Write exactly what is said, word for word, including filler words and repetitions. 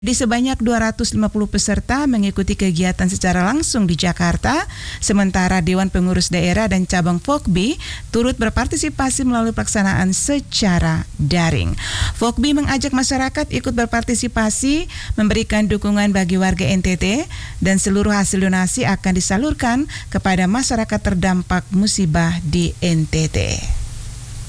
Di sebanyak dua ratus lima puluh peserta mengikuti kegiatan secara langsung di Jakarta, sementara Dewan Pengurus Daerah dan Cabang Fokbi turut berpartisipasi melalui pelaksanaan secara daring. Fokbi mengajak masyarakat ikut berpartisipasi, memberikan dukungan bagi warga N T T, dan seluruh hasil donasi akan disalurkan kepada masyarakat terdampak musibah di N T T.